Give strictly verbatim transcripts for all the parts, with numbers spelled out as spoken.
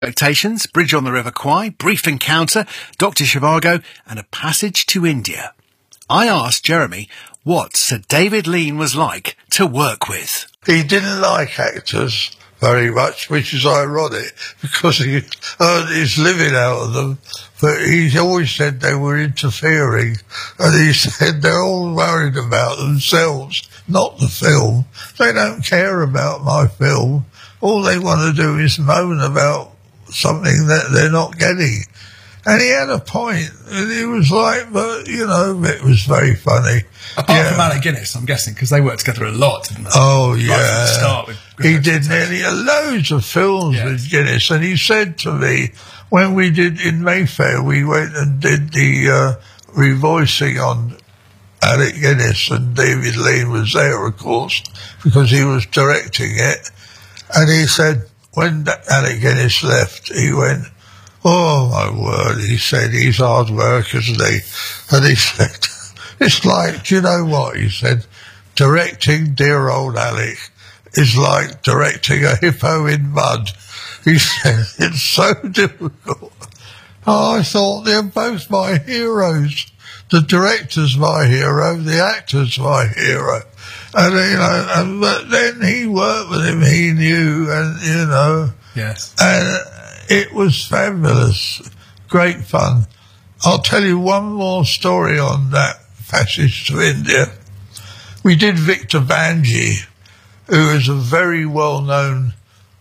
Expectations, Bridge on the River Kwai, Brief Encounter, Doctor Zhivago, and A Passage to India. I asked Jeremy what Sir David Lean was like to work with. He didn't like actors very much, which is ironic, because he earned his living out of them, but he always said they were interfering, and he said they're all worried about themselves, not the film. They don't care about my film. All they want to do is moan about something that they're not getting. And he had a point, and he was like, but, you know, it was very funny. Apart yeah. from Alec Guinness, I'm guessing, because they worked together a lot, didn't they? Oh, yeah. Right from the start with he did nearly loads of films yes. with Guinness, and he said to me, when we did in Mayfair, we went and did the uh, revoicing on Alec Guinness, and David Lean was there, of course, because he was directing it. And he said, when Alec Guinness left, he went, oh, my word, he said, he's hard work, isn't he? And he said, it's like, do you know what? He said, directing dear old Alec is like directing a hippo in mud. He said, it's so difficult. Oh, I thought they're both my heroes. The director's my hero, the actor's my hero. And, you know, and, but then he worked with him, he knew, and, you know. Yes. And it was fabulous. Great fun. I'll tell you one more story on that Passage to India. We did Victor Banji, who is a very well-known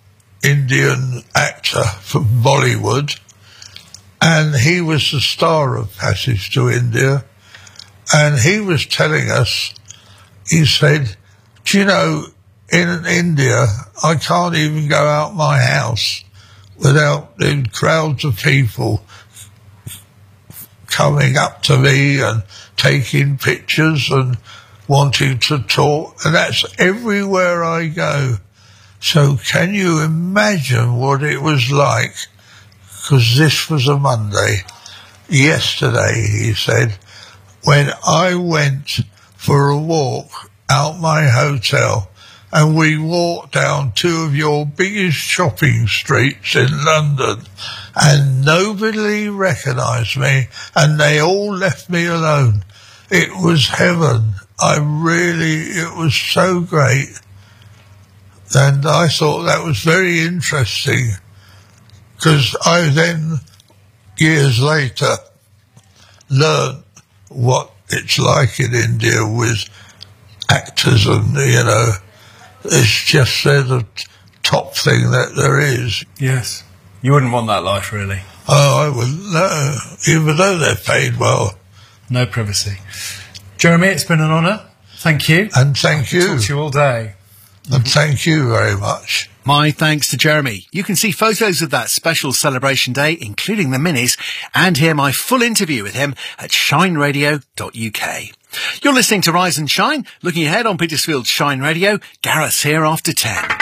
Indian actor from Bollywood, and he was the star of Passage to India, and he was telling us, he said, do you know, in India, I can't even go out my house without the crowds of people coming up to me and taking pictures and wanting to talk, and that's everywhere I go. So can you imagine what it was like? Because this was a Monday. Yesterday, he said, when I went for a walk out my hotel, and we walked down two of your biggest shopping streets in London, and nobody recognised me, and they all left me alone. It was heaven. I really, it was so great. And I thought that was very interesting, because I then, years later, learned what it's like in India with actors, and, you know, it's just they're the top thing that there is. Yes. You wouldn't want that life, really. Oh, I wouldn't, no. Even though they're paid well. No privacy. Jeremy, it's been an honour. Thank you. And thank you. I'll talk to you all day. And thank you very much. My thanks to Jeremy. You can see photos of that special celebration day, including the minis, and hear my full interview with him at shine radio dot U K. You're listening to Rise and Shine. Looking ahead on Petersfield's Shine Radio, Gareth's here after ten.